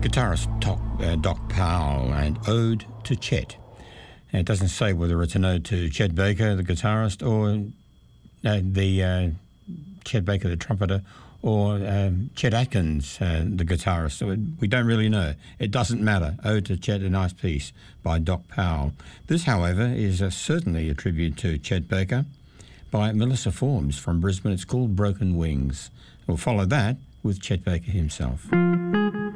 Guitarist Doc Powell and Ode to Chet. And it doesn't say whether it's an ode to Chet Baker, the guitarist, or Chet Baker, the trumpeter, or Chet Atkins, the guitarist. So we don't really know. It doesn't matter. Ode to Chet, a nice piece by Doc Powell. This, however, is certainly a tribute to Chet Baker by Melissa Forbes from Brisbane. It's called Broken Wings. We'll follow that with Chet Baker himself.